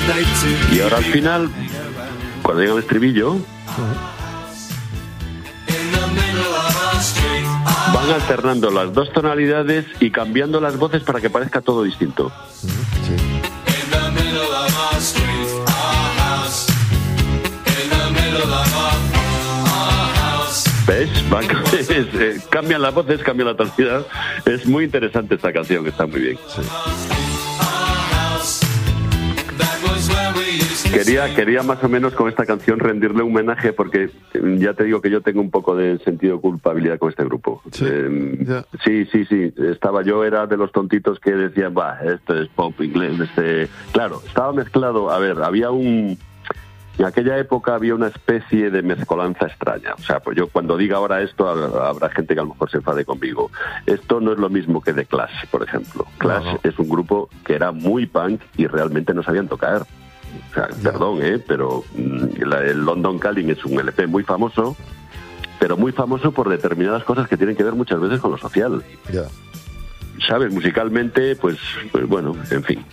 Y ahora al final, cuando llega el estribillo, van alternando las dos tonalidades y cambiando las voces para que parezca todo distinto. Sí. ¿Ves? Cambian las voces, cambian la tonalidad. Es muy interesante esta canción, está muy bien. Sí. Quería más o menos con esta canción rendirle un homenaje porque ya te digo que yo tengo un poco de sentido de culpabilidad con este grupo. Sí, Sí. Era de los tontitos que decían, esto es pop inglés. Claro, estaba mezclado. A ver, en aquella época había una especie de mezcolanza extraña. O sea, pues yo cuando diga ahora esto, habrá gente que a lo mejor se enfade conmigo. Esto no es lo mismo que The Clash, por ejemplo. Clash es un grupo que era muy punk y realmente no sabían tocar. O sea, perdón, pero el London Calling es un LP muy famoso, pero muy famoso por determinadas cosas que tienen que ver muchas veces con lo social. ¿Sabes? Musicalmente, pues bueno, en fin.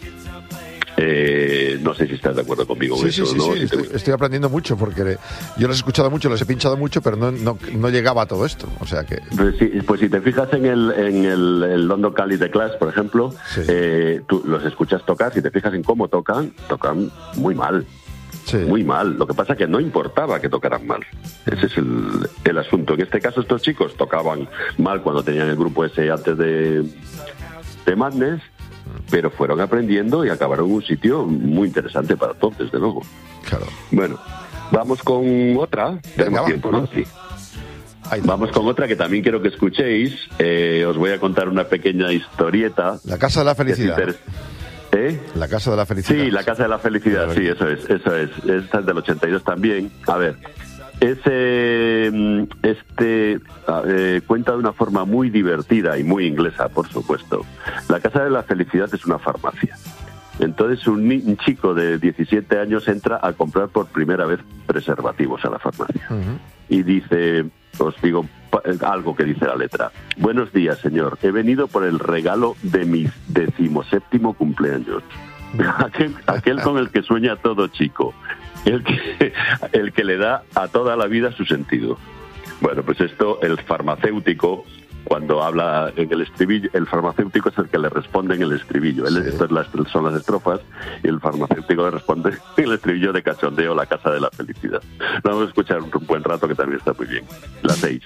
No sé si estás de acuerdo conmigo con eso, ¿no? Sí. Estoy aprendiendo mucho porque yo los he escuchado mucho, los he pinchado mucho, pero no llegaba a todo esto. O sea que... Pues si te fijas en el London Calling de Clash, por ejemplo, tú los escuchas tocar, si te fijas en cómo tocan muy mal. Sí. Muy mal. Lo que pasa es que no importaba que tocaran mal. Ese es el asunto. En este caso, estos chicos tocaban mal cuando tenían el grupo ese antes de Madness, pero fueron aprendiendo y acabaron en un sitio muy interesante para todos, desde luego. Claro. Bueno, vamos con otra. Tenemos tiempo, ¿no? Sí. Vamos con otra que también quiero que escuchéis. Os voy a contar una pequeña historieta. La Casa de la Felicidad. La Casa de la Felicidad. Sí, La Casa de la Felicidad, sí, eso es. Esta es del 82 también. A ver, cuenta de una forma muy divertida y muy inglesa, por supuesto. La Casa de la Felicidad es una farmacia. Entonces un chico de 17 años entra a comprar por primera vez preservativos a la farmacia. Y dice, os digo algo que dice la letra: buenos días, señor, he venido por el regalo de mi 17º cumpleaños. Aquel con el que sueña todo chico. El que le da a toda la vida su sentido. Bueno, pues esto, el farmacéutico, cuando habla en el estribillo, el farmacéutico es el que le responde en el estribillo. Estas son las estrofas, y el farmacéutico le responde en el estribillo de cachondeo, La Casa de la Felicidad. Vamos a escuchar un buen rato que también está muy bien. La 6.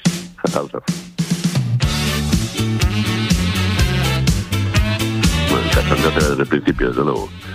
Bueno, el cachondeo se ve desde el principio, desde luego.